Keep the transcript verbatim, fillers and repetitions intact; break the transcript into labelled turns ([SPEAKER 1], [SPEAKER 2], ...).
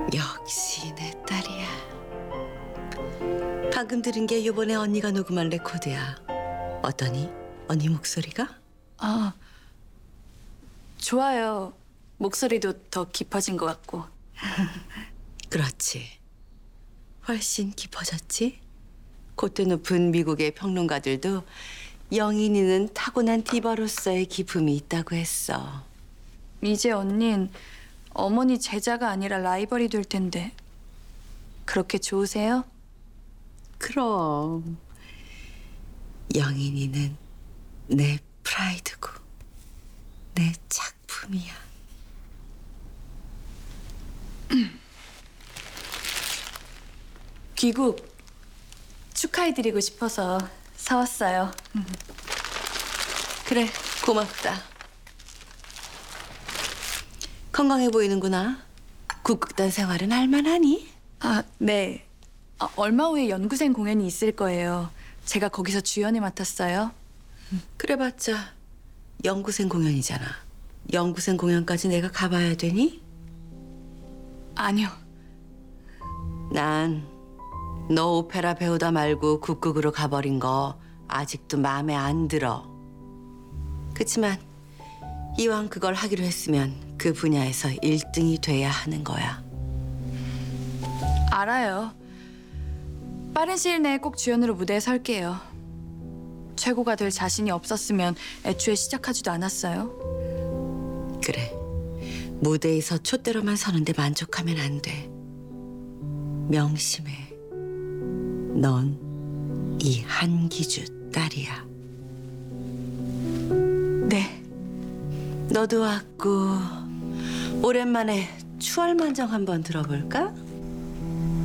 [SPEAKER 1] 역시 내 딸이야. 방금 들은 게 요번에 언니가 녹음한 레코드야. 어떠니? 언니 목소리가?
[SPEAKER 2] 아, 좋아요. 목소리도 더 깊어진 것 같고.
[SPEAKER 1] 그렇지. 훨씬 깊어졌지? 콧대 높은 미국의 평론가들도 영인이는 타고난 디바로서의 기품이 있다고 했어.
[SPEAKER 2] 이제 언닌 어머니 제자가 아니라 라이벌이 될 텐데 그렇게 좋으세요?
[SPEAKER 1] 그럼 영인이는 내 프라이드고 내 작품이야.
[SPEAKER 2] 귀국 축하해드리고 싶어서 사왔어요.
[SPEAKER 1] 그래, 고맙다. 건강해 보이는구나. 국극단 생활은 할만하니?
[SPEAKER 2] 아, 네. 아, 얼마 후에 연구생 공연이 있을 거예요. 제가 거기서 주연을 맡았어요.
[SPEAKER 1] 그래봤자 연구생 공연이잖아. 연구생 공연까지 내가 가봐야 되니?
[SPEAKER 2] 아니요.
[SPEAKER 1] 난 너 오페라 배우다 말고 국극으로 가버린 거 아직도 마음에 안 들어. 그치만 이왕 그걸 하기로 했으면 그 분야에서 일 등이 돼야 하는 거야.
[SPEAKER 2] 알아요. 빠른 시일 내에 꼭 주연으로 무대에 설게요. 최고가 될 자신이 없었으면 애초에 시작하지도 않았어요.
[SPEAKER 1] 그래. 무대에서 촛대로만 서는데 만족하면 안 돼. 명심해. 넌 이 한기주 딸이야.
[SPEAKER 2] 네.
[SPEAKER 1] 너도 왔고 오랜만에 추월만정 한번 들어볼까?